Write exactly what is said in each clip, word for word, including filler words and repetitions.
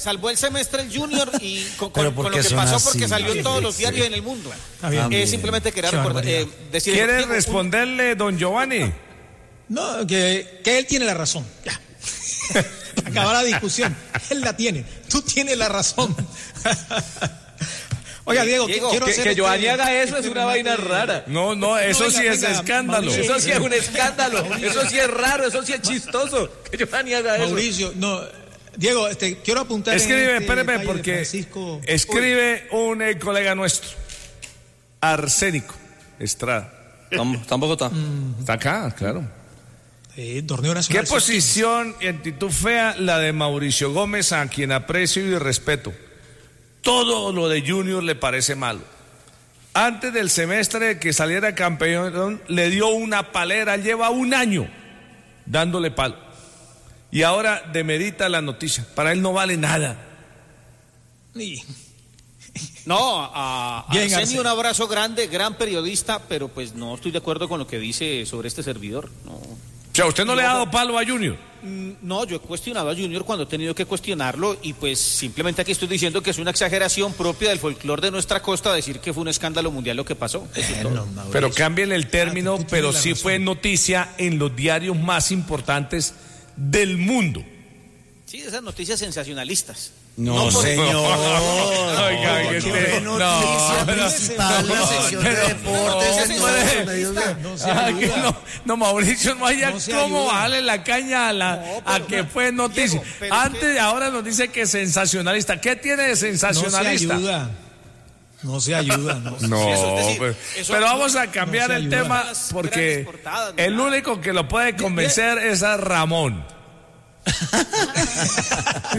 salvó el semestre el Junior y con, con, con lo que pasó así, porque salió en todos los diarios sí. en el mundo. Es eh, simplemente quería recordar, eh, decir... ¿Quiere responderle, don Giovanni? No, que, que él tiene la razón. Ya. Acaba la discusión. Él la tiene. Tú tienes la razón. Oiga, Diego, Diego quiero que, hacer que este, Giovanni haga eso este es una vaina rara. No, no, eso no, venga, sí es venga, escándalo. Mauricio, eso sí es un escándalo. Eso sí es raro, eso sí es chistoso. Que Giovanni haga eso. Mauricio, no. Diego, este, quiero apuntar. Escribe, en este espérame, porque Francisco... escribe Uy. un eh, colega nuestro, Arsénico Estrada. Está en Bogotá. Mm. Está acá, claro. Eh, torneo nacional. ¿Qué posición y actitud fea la de Mauricio Gómez, a quien aprecio y respeto? Todo lo de Junior le parece malo. Antes del semestre de que saliera campeón, le dio una palera, lleva un año dándole palo. Y ahora demerita la noticia. Para él no vale nada. No, a, a Arsenio un abrazo grande, gran periodista, pero pues no estoy de acuerdo con lo que dice sobre este servidor. No. O sea, ¿usted no, no le ha dado palo a Junior? No, yo he cuestionado a Junior cuando he tenido que cuestionarlo y pues simplemente aquí estoy diciendo que es una exageración propia del folclore de nuestra costa decir que fue un escándalo mundial lo que pasó. Eso es todo. Pero cambien el término, ah, pero sí razón. Fue noticia en los diarios más importantes del mundo. Sí, esas noticias sensacionalistas. No, no señor. Oiga, no, este, no, no, principal, la sección de deportes. No, no, Mauricio, no haya no cómo bajarle la caña a la no, a que no, fue noticia. Diego, Antes, que... ahora nos dice que es sensacionalista. ¿Qué tiene de sensacionalista? No se ayuda. No se ayuda. No, no sí, eso es decir, pero, eso, pero vamos a cambiar no el tema porque portadas, el único que lo puede convencer es a Ramón. Sí,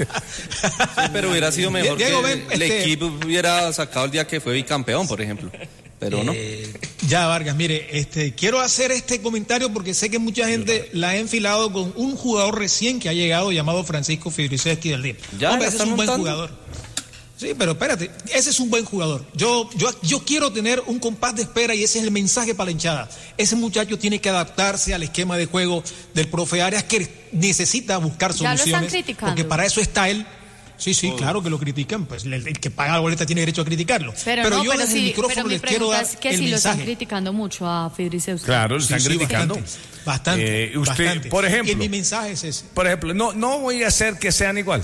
pero hubiera sido mejor Diego, que ven, el este... equipo hubiera sacado el día que fue bicampeón, por ejemplo. Pero no. Eh, ya, Vargas, mire, este, quiero hacer este comentario porque sé que mucha gente la ha enfilado con un jugador recién que ha llegado llamado Francisco Fidriceski del Río. Ya, Hombre, ese es un montando. buen jugador. Sí, pero espérate, ese es un buen jugador. Yo, yo, yo quiero tener un compás de espera y ese es el mensaje para la hinchada. Ese muchacho tiene que adaptarse al esquema de juego del profe Arias, que necesita buscar soluciones. Ya lo están criticando. Porque para eso está él. Sí, sí, oh. claro que lo critican, pues el, el que paga la boleta tiene derecho a criticarlo. Pero, pero no, yo pero desde sí, el micrófono les quiero dar es que el si mensaje. Lo están criticando mucho a Fidriceus. Claro, lo están sí, criticando. Sí, bastante, bastante, eh, usted, bastante. Por ejemplo, y mi mensaje es ese. Por ejemplo, no, no voy a hacer que sean igual.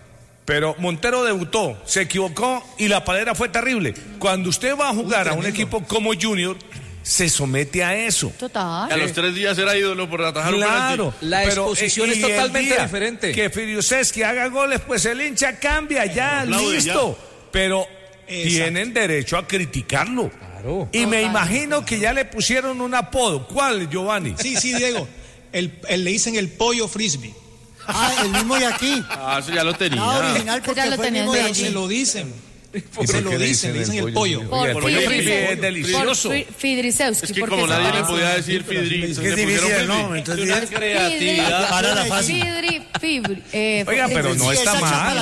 Pero Montero debutó, se equivocó y la palera fue terrible. Cuando usted va a jugar Uy, a un equipo como Junior, se somete a eso. Total. A los tres días era ídolo por atajar claro, un penalti. La pero, exposición eh, es totalmente diferente. Que Fidriceski haga goles, pues el hincha cambia, ya, no, listo. Ya. Pero Exacto. tienen derecho a criticarlo. Claro. Y me imagino que ya le pusieron un apodo. ¿Cuál, Giovanni? Sí, sí, Diego. El, el, le dicen el pollo frisbee. Ah, el mismo de aquí. Ah, eso ya lo tenía. No, original porque ya lo fue el mismo de allí. Se lo dicen. Se lo dicen, le dicen el pollo. Por el pollo frisbee es delicioso. Fidriceus. Es que como nadie le podía decir Fidri, es que es difícil el nombre, entonces una creatividad para la fácil. Fidri, Fibri. Eh, Oiga, pero no está mal.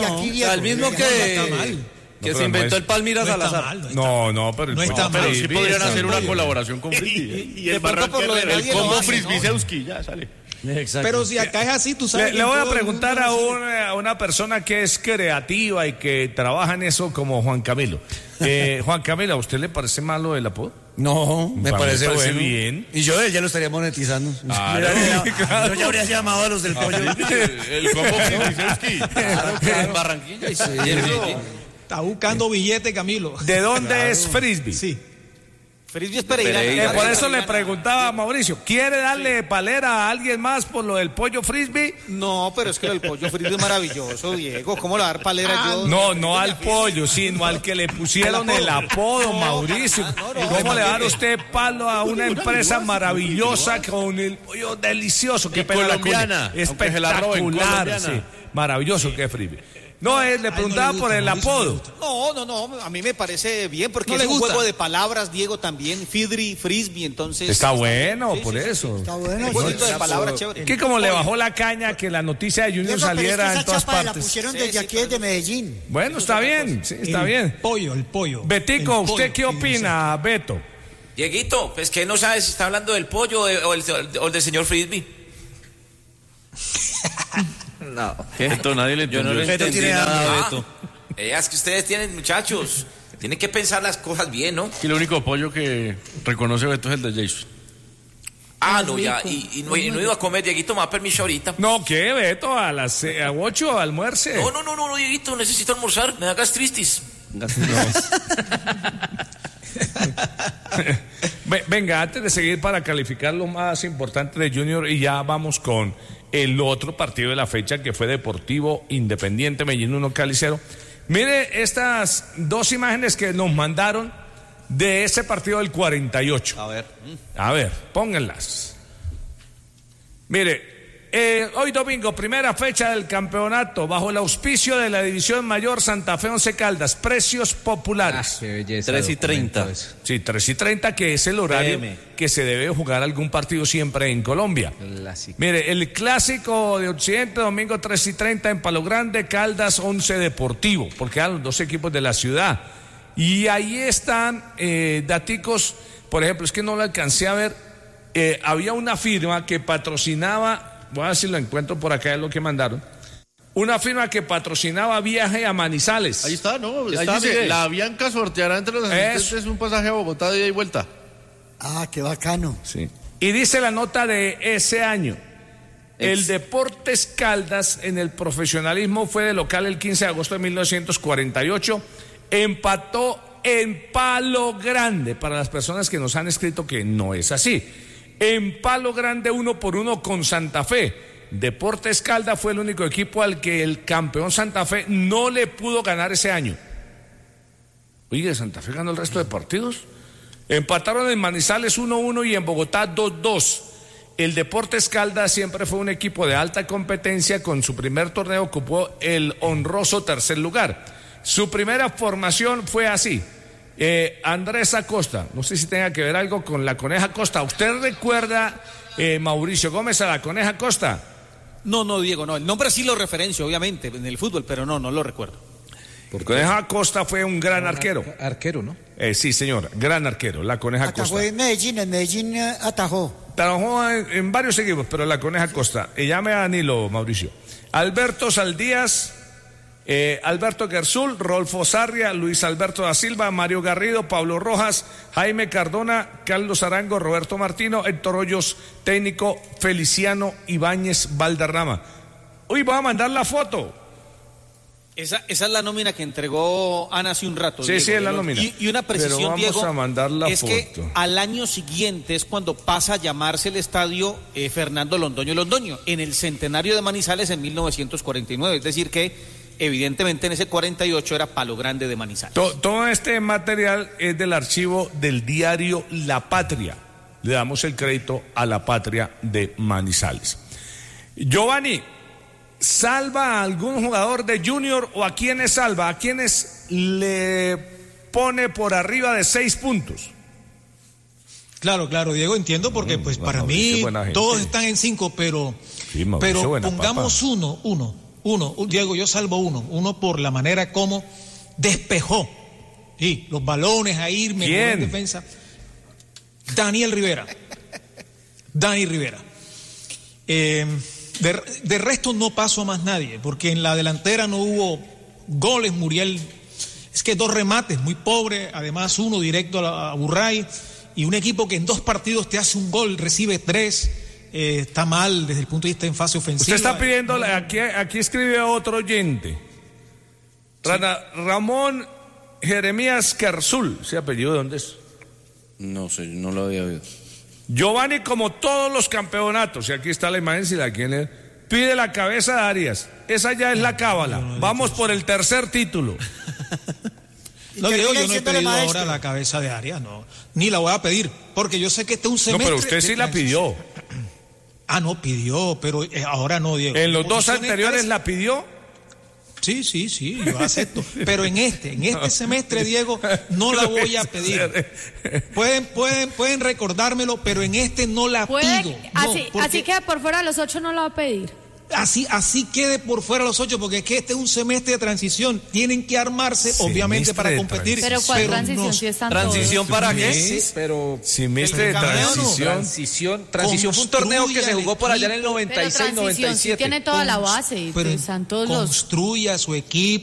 Al mismo que que se inventó el Palmira Salazar. No, no, pero no está mal. Pero sí podrían hacer una colaboración con Frisbee. Y el combo Frisbee-Seuski, ya sale. Exacto. Pero si acá es así, tú sabes. Le, le voy a preguntar a una, a una persona que es creativa y que trabaja en eso como Juan Camilo. Eh, Juan Camilo, ¿a usted le parece malo el apodo? No, me Para parece, me parece bueno. bien. Y yo ya lo estaría monetizando. Ah, no, claro. Yo ya habría llamado a los del pollo. El combo Frisbee-Seuski. Claro, claro, en Barranquilla. Sí, está buscando billete, Camilo. ¿De dónde claro. es Frisbee? Sí. Frisbee es Pereira. Eh, por eso le preguntaba a Mauricio, ¿quiere darle sí. palera a alguien más por lo del pollo Frisbee? No, pero es que el pollo Frisbee es maravilloso, Diego. ¿Cómo le va a dar palera ah, yo? No, no al pollo, sino al que le pusieron el apodo, Mauricio. No, no, ¿Cómo no, le va a dar usted palo a una empresa maravillosa con el pollo delicioso? Que colombiana. Espectacular, sí. Maravilloso que es Frisbee. No, él le preguntaba por el apodo. No, no, no, a mí me parece bien porque no es un gusta. juego de palabras, Diego, también, Fidri, Frisbee, entonces... Está bueno, sí, por sí, eso. Sí, está bueno. Un jueguito de palabras chévere. Que como le bajó la caña que la noticia de Junior Diego, saliera es que en todas partes. La pusieron desde sí, aquí, sí, desde Medellín. Bueno, está bien, sí, está el bien. Pollo, el pollo. Betico, el ¿usted pollo, qué opina, Beto? Dieguito, pues que no sabe si está hablando del pollo o, el, o del señor Frisbee. No, ¿qué? Beto, nadie le Yo no le entendió. entendí nada, Beto. Eh, es que ustedes tienen, muchachos, tienen que pensar las cosas bien, ¿no? Y el único pollo que reconoce Beto es el de Jason. Ah, no, ya, y, y no, y no iba a comer, Dieguito, me da permiso ahorita. No, ¿qué, Beto? A las eh, a ocho almuerce. No, no, no, no, no, Dieguito, necesito almorzar, me da gastritis. Venga, antes de seguir para calificar lo más importante de Junior y ya vamos con el otro partido de la fecha que fue Deportivo Independiente Medellín uno Cali cero. Mire estas dos imágenes que nos mandaron de ese partido del cuarenta y ocho. A ver. A ver, pónganlas. Mire, eh, hoy domingo, primera fecha del campeonato, bajo el auspicio de la División Mayor Santa Fe Once Caldas, precios populares. Ah, qué belleza. tres y treinta. Sí, tres y treinta, que es el horario P M. que se debe jugar algún partido siempre en Colombia. Clásico. Mire, el clásico de Occidente, domingo tres y treinta en Palo Grande, Caldas Once Deportivo, porque eran los dos equipos de la ciudad. Y ahí están eh, daticos, por ejemplo, es que no lo alcancé a ver, eh, había una firma que patrocinaba, voy a ver si lo encuentro por acá, es lo que mandaron, una firma que patrocinaba viaje a Manizales. Ahí está, ¿no? Ahí Está, dice, Miguel. la Bianca sorteará entre los asistentes Eso. un pasaje a Bogotá de ida y vuelta. Ah, qué bacano. Sí. Y dice la nota de ese año, el Deportes Caldas en el profesionalismo fue de local el quince de agosto de mil novecientos cuarenta y ocho, empató en Palo Grande, para las personas que nos han escrito que no es así, en Palo Grande uno por uno con Santa Fe. Deportes Caldas fue el único equipo al que el campeón Santa Fe no le pudo ganar ese año. Oye, Santa Fe ganó el resto de partidos. Empataron en Manizales uno uno y en Bogotá dos dos. El Deportes Caldas siempre fue un equipo de alta competencia, con su primer torneo ocupó el honroso tercer lugar. Su primera formación fue así. Eh, Andrés Acosta, no sé si tenga que ver algo con la Coneja Acosta. ¿Usted recuerda, eh, Mauricio Gómez, a la Coneja Acosta? No, no, Diego, no. El nombre sí lo referencio, obviamente, en el fútbol, pero no, no lo recuerdo. Coneja Acosta fue un gran arquero. Arquero, ¿no? Eh, sí, señor, gran arquero, la Coneja Acosta. Atajó en Medellín, en Medellín eh, atajó. Trabajó en, en varios equipos, pero la Coneja Costa. Y llame a Danilo, Mauricio. Alberto Saldías, eh, Alberto Gerzul, Rolfo Sarria, Luis Alberto da Silva, Mario Garrido, Pablo Rojas, Jaime Cardona, Carlos Arango, Roberto Martino, Héctor Hoyos, técnico Feliciano Ibáñez Valderrama. Uy, voy a mandar la foto. Esa, esa es la nómina que entregó Ana hace un rato. Sí, Diego, sí, es la Diego. nómina. Y, y una precisión, Pero vamos Diego, a mandar la es foto. que al año siguiente es cuando pasa a llamarse el estadio eh, Fernando Londoño Londoño, en el centenario de Manizales en mil novecientos cuarenta y nueve. Es decir que, evidentemente, en ese cuarenta y ocho era Palo Grande de Manizales. To- todo este material es del archivo del diario La Patria. Le damos el crédito a La Patria de Manizales. Giovanni, ¿salva a algún jugador de Junior o a quiénes salva? ¿A quiénes le pone por arriba de seis puntos? Claro, claro, Diego, entiendo, porque Mm, pues bueno, para Mauricio, mí buena gente. todos están en cinco, pero, Sí, Mauricio, pero buena pongamos papa. uno, uno, uno. Diego, yo salvo uno, uno por la manera como despejó. Sí, los balones ahí, mejor ¿Quién? en defensa. Daniel Rivera. Dani Rivera. Eh, de, de resto no paso a más nadie, porque en la delantera no hubo goles. Muriel, es que dos remates, muy pobre, además uno directo a, la, a Burray, y un equipo que en dos partidos te hace un gol, recibe tres, eh, está mal desde el punto de vista en fase ofensiva. Usted está pidiendo, aquí, aquí escribe otro oyente. Rana- Ramón Jeremías Carzul, ¿ese apellido de dónde es? No sé, no lo había oído. Giovanni, como todos los campeonatos, y aquí está la imagen, si la quieren, pide la cabeza de Arias. Esa ya es la cábala. Vamos por el tercer título. No, Diego, yo no he diciéndole pedido maestro. ahora la cabeza de Arias, no, ni la voy a pedir, porque yo sé que este es un No, semestre. pero usted sí de la pidió. Ah, no, pidió, pero eh, ahora no, Diego. En los dos Posiciones anteriores tres- la pidió. Sí, sí, sí, yo acepto. Pero en este, en este semestre, Diego, no la voy a pedir. Pueden, pueden, pueden recordármelo, pero en este no la Puede, pido. No, así, porque- así que por fuera de los ocho no lo va a pedir. Así, así quede por fuera los ocho, porque es que este es un semestre de transición. Tienen que armarse, semestre obviamente, para competir. Pero ¿cuál pero transición? No, si están ¿Transición todos. para qué? Sí, pero semestre de transición. Transición, transición fue un torneo que se jugó por allá en el noventa y seis, noventa y siete. Sí tiene toda la base, pero están todos construya los... su equipo.